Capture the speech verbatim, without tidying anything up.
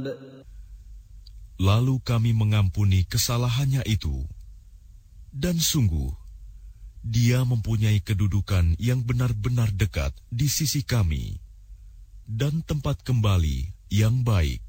Lalu kami mengampuni kesalahannya itu. Dan sungguh, dia mempunyai kedudukan yang benar-benar dekat di sisi kami, dan tempat kembali yang baik.